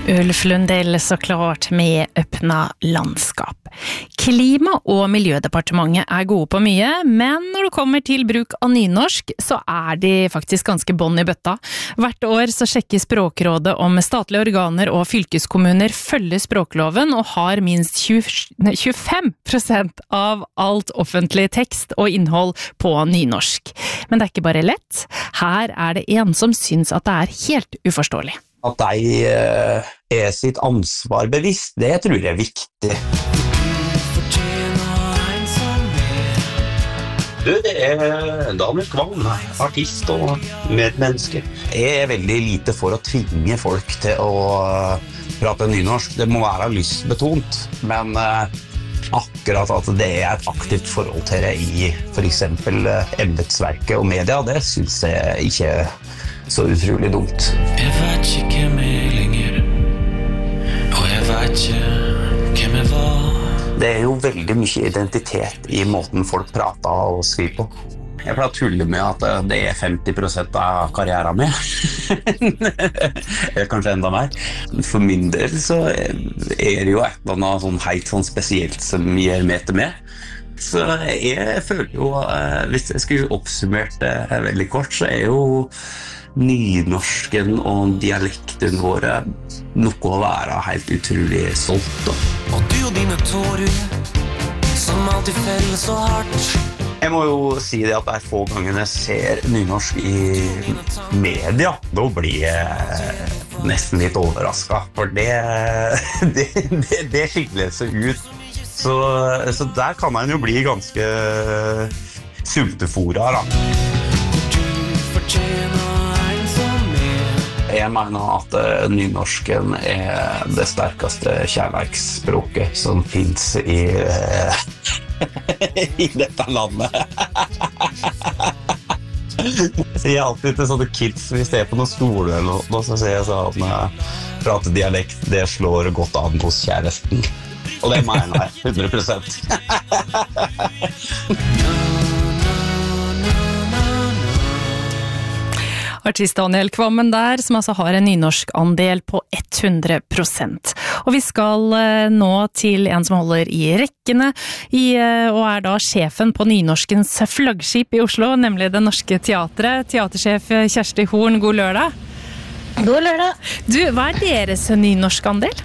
Ulf Lundell så klart med öppna landskap. Klima- og miljødepartementet gode på mye, men når det kommer til bruk av nynorsk, så de faktisk ganske bånd i bøtta. Hvert år så sjekker Språkrådet om statlige organer og fylkeskommuner følger språkloven og har minst 25% av alt offentlig tekst og innhold på nynorsk. Men det ikke bare lett. Her det en som syns at det helt uforståelig. At de sitt ansvar bevisst, det tror jeg viktig. Du, det Daniel Kvang, artist og medmenneske. Jeg veldig lite for å tvinge folk til å prate nynorsk. Det må være lystbetont, men akkurat at det et aktivt forhold til det I for eksempel embetsverket og media, det synes jeg ikke så utrolig dumt. Jeg vet ikke hvem jeg lenger, og jeg vet ikke hvem jeg var. Det jo veldig mye identitet I måten folk prater og skriver på. Jeg pleier å tulle med at det 50% av karrieren min. Kanskje enda mer. For min del så det jo et eller annet sånn helt sånn spesielt som gjør meg til meg. Så jeg føler jo, hvis jeg skulle oppsummert det veldig kort, så jo nynorsken og dialekten våre noe å være helt utrolig stolt av. Og du og dine tårer som alltid feller så hardt. Jeg må jo si det at det få ganger jeg ser nynorsk I media, da blir jeg nesten litt overrasket, for det skiller seg ut. Så der kan man jo bli ganske sultefora, da. Jeg mener at nynorsken det sterkeste kjærlighetsspråket som finnes I dette landet. Jeg alltid til sånne kids, hvis jeg på noen skole eller noe, så sier jeg sånn prate dialekt, det slår godt an hos kjæresten. Og det mener jeg, 100%. Artist Daniel Kvammen der, som altså har en nynorsk andel på 100%. Og vi skal nå til en som holder I rekkene, og da sjefen på nynorskens flaggskip I Oslo, nemlig Det Norske Teatret. Teatersjef Kjersti Horn, god lørdag. God lørdag. Du, hva deres nynorsk andel?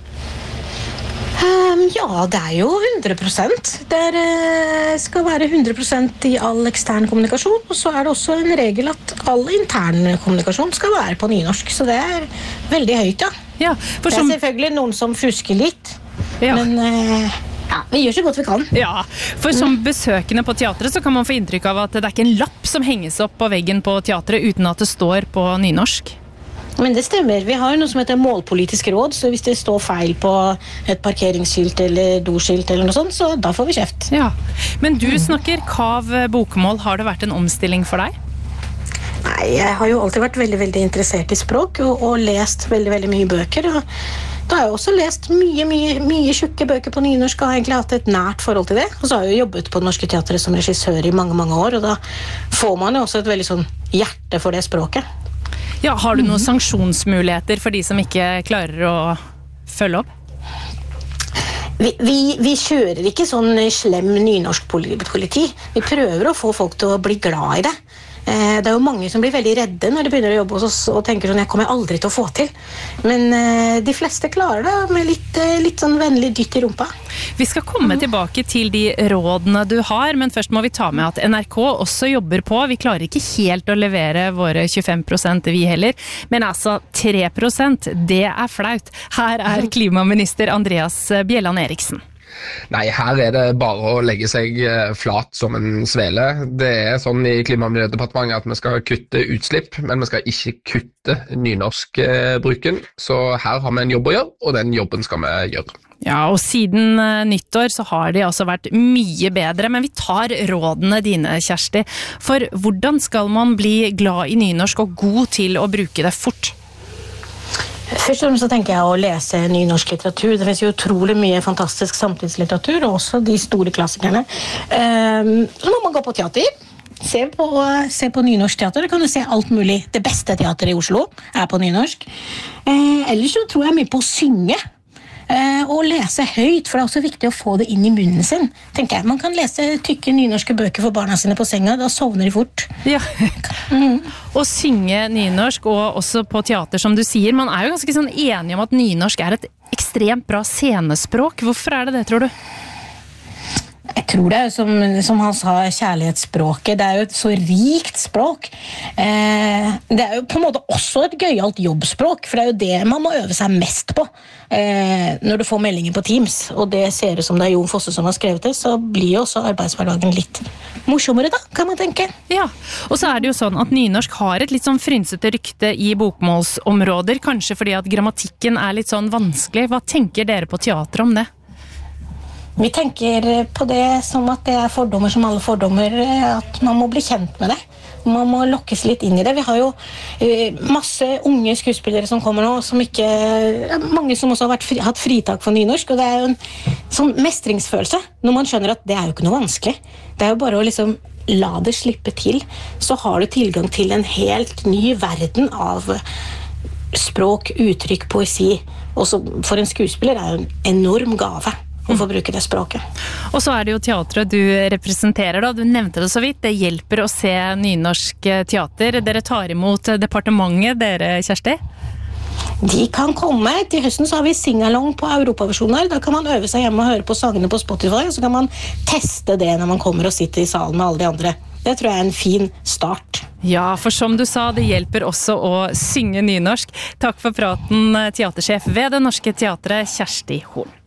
Ja, det jo 100%. Det skal være 100% I all ekstern kommunikasjon, og så det også en regel at all intern kommunikasjon skal være på nynorsk, så det veldig høyt, ja. Ja, det selvfølgelig noen som fusker litt, ja. Men ja, vi gjør så godt vi kan. Ja, for som besøkende på teatret så kan man få inntrykk av at det ikke en lapp som henges opp på veggen på teatret uten at det står på nynorsk. Men det stemmer. Vi har noe som heter målpolitisk råd, så hvis det står feil på et parkeringsskilt eller doskilt eller noe sånt, så da får vi kjeft. Ja, men du snakker kav bokmål. Har det vært en omstilling for deg? Nei, jeg har jo alltid vært veldig, veldig interessert I språk, og lest veldig, veldig mye bøker, og da har jeg også lest mye tjukke bøker på nynorsk, og har egentlig hatt et nært forhold til det. Og så har jeg jo jobbet på Det Norske Teatret som regissør I mange, mange år, og da får man jo også et veldig sånn hjerte for det språket. Ja, har du noen sanksjonsmuligheter for de som ikke klarer å følge opp? Vi kjører ikke sånn slem nynorsk politi. Vi prøver å få folk til å bli glad I det. Det jo mange som blir veldig redde når de begynner å jobbe hos oss og tenker sånn, jeg kommer aldri til å få til. Men de fleste klarer det med litt sånn vennlig dytt I rumpa. Vi skal komme tilbake til de rådene du har, men først må vi ta med at NRK også jobber på. Vi klarer ikke helt å levere våre 25% vi heller, men altså 3%, det flaut. Her klimaminister Andreas Bjelland Eriksen. Nei, her det bare å legge seg flat som en svele. Det sånn I Klima- og miljødepartementet at vi skal kutte utslipp, men vi skal ikke kutte nynorskbruken. Så her har vi en jobb å gjøre, og den jobben skal vi gjøre. Ja, og siden nyttår så har de altså vært mye bedre, men vi tar rådene dine, Kjersti. For hvordan skal man bli glad I nynorsk og god til å bruke det fort? Først og fremst så tenker jeg å lese ny norsk litteratur. Det finnes jo utrolig mye fantastisk samtidslitteratur, og også de store klassikerne. Så må man gå på teater. Se på nynorsk teater, da kan du se alt mulig. Det beste teateret i Oslo på nynorsk. Ellers så tror jeg mye på å synge. Og lese høyt, for det er også viktig å få det inn i munnen sin, tenker jeg. Man kan lese tykke nynorske bøker for barna sine på senga, da sovner de fort. Ja, og synge nynorsk, og også på teater, som du sier. Man jo ganske sånn enig om at nynorsk et ekstremt bra scenespråk. Hvorfor det, tror du? Jeg tror det som han sa, kjærlighetsspråket. Det jo et så rikt språk. Det jo på en måte også et gøyalt jobbspråk, for det jo det man må øve seg mest på når du får meldinger på Teams, og det ser ut som det Jon Fosse som har skrevet det, så blir jo også arbeidshverdagen litt morsommere da, kan man tenke. Ja, og så det jo sånn at nynorsk har et litt sånn frynsete rykte i bokmålsområder, kanskje fordi at grammatikken litt sånn vanskelig. Hva tenker dere på teater om det? Vi tenker på det som at det fordommer som alle fordommer, at man må bli kjent med det. Man må lokkes litt inn i det. Vi har jo masse unge skuespillere som kommer nå, som ikke, mange som også har hatt fritak for nynorsk, og det jo en sånn mestringsfølelse, når man skjønner at det jo ikke noe vanskelig. Det jo bare å liksom la det slippe til, så har du tilgang til en helt ny verden av språk, uttrykk, poesi, og så for en skuespiller det jo en enorm gave å få bruke det språket. Og så det jo teatret du representerer da, du nevnte det så vidt, det hjelper å se nynorsk teater. Dere tar imot departementet, dere Kjersti? De kan komme. Til høsten så har vi sing-along på Europaversjoner. Da kan man øve seg hjemme og høre på sangene på Spotify, og så kan man teste det når man kommer og sitter i salen med alle de andre. Det tror jeg en fin start. Ja, for som du sa, det hjelper også å synge nynorsk. Takk for praten, teatersjef ved Det Norske Teatret, Kjersti Horn.